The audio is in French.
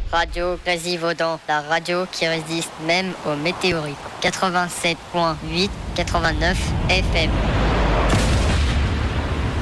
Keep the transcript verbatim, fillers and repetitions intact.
Radio Grésivaudan, la radio qui résiste même aux météorites. quatre-vingt-sept virgule huit, quatre-vingt-neuf F M.